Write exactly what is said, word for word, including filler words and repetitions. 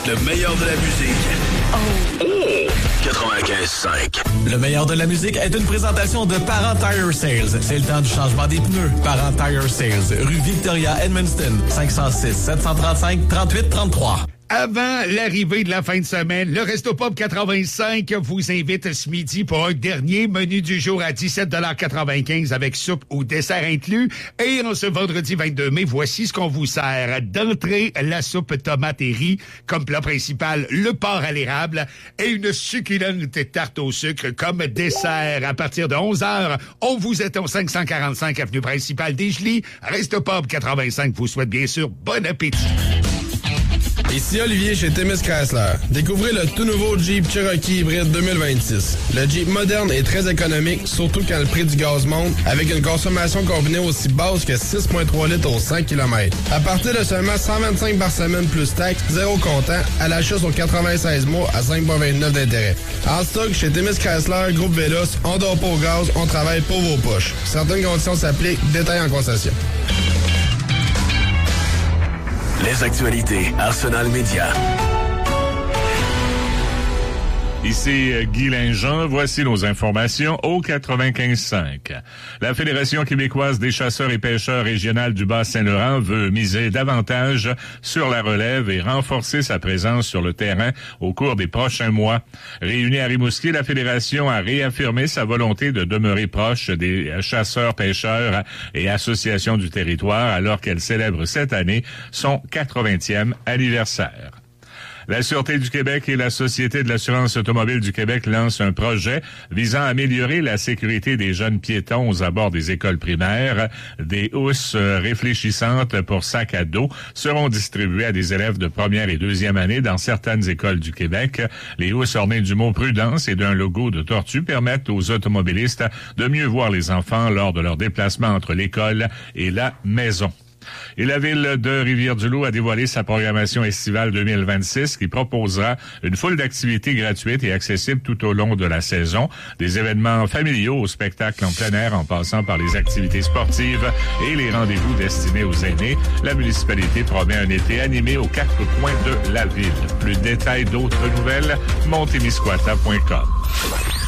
Le meilleur de la musique. Oh! quatre-vingt-quinze cinq. Le meilleur de la musique est une présentation de Parent Tire Sales. C'est le temps du changement des pneus. Parent Tire Sales, rue Victoria, Edmundston, cinq zéro six, sept trois cinq, trente-huit trente-trois. Avant l'arrivée de la fin de semaine, le Resto Pub quatre-vingt-cinq vous invite ce midi pour un dernier menu du jour à dix-sept quatre-vingt-quinze avec soupe ou dessert inclus. Et en ce vendredi vingt-deux mai, voici ce qu'on vous sert. D'entrée, la soupe tomate et riz. Comme plat principal, le porc à l'érable et une succulente tarte au sucre comme dessert. À partir de onze heures, on vous attend au cinq cent quarante-cinq avenue principale des Gelis. Resto Pub quatre-vingt-cinq vous souhaite bien sûr bon appétit. Ici Olivier chez Témis Chrysler. Découvrez le tout nouveau Jeep Cherokee hybride deux mille vingt-six. Le Jeep moderne est très économique, surtout quand le prix du gaz monte, avec une consommation combinée aussi basse que six virgule trois litres au cent kilomètres. À partir de seulement cent vingt-cinq par semaine plus taxes, zéro comptant, à l'achat sur quatre-vingt-seize mois à cinq virgule vingt-neuf d'intérêt. En stock, chez Témis Chrysler, Groupe Véloce, on dort pas au gaz, on travaille pour vos poches. Certaines conditions s'appliquent, détails en concession. Les actualités Arsenal Média. Ici Guy Linjean, voici nos informations au quatre-vingt-quinze cinq. La Fédération québécoise des chasseurs et pêcheurs régionale du Bas-Saint-Laurent veut miser davantage sur la relève et renforcer sa présence sur le terrain au cours des prochains mois. Réunie à Rimouski, la Fédération a réaffirmé sa volonté de demeurer proche des chasseurs, pêcheurs et associations du territoire alors qu'elle célèbre cette année son quatre-vingtième anniversaire. La Sûreté du Québec et la Société de l'assurance automobile du Québec lancent un projet visant à améliorer la sécurité des jeunes piétons aux abords des écoles primaires. Des housses réfléchissantes pour sacs à dos seront distribuées à des élèves de première et deuxième année dans certaines écoles du Québec. Les housses ornées du mot prudence et d'un logo de tortue permettent aux automobilistes de mieux voir les enfants lors de leur déplacement entre l'école et la maison. Et la ville de Rivière-du-Loup a dévoilé sa programmation estivale deux mille vingt-six qui proposera une foule d'activités gratuites et accessibles tout au long de la saison. Des événements familiaux aux spectacles en plein air en passant par les activités sportives et les rendez-vous destinés aux aînés. La municipalité promet un été animé aux quatre coins de la ville. Plus de détails, d'autres nouvelles, montemisquata point com.